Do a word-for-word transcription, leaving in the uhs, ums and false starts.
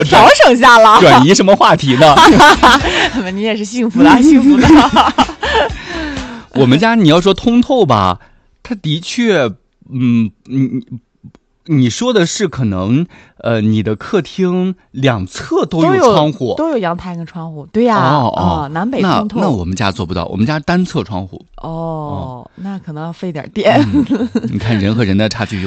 调整下了。 转移什么话题呢？ 你也是幸福的，幸福的。 我们家你要说通透吧，它的确，嗯，你你说的是可能，呃，你的客厅两侧都有窗户， 都有阳台跟窗户，对呀， 哦哦、 啊，南北通透。 那那我们家做不到，我们家单侧窗户。 哦，哦那可能要费点电。 嗯、你看人和人的差距。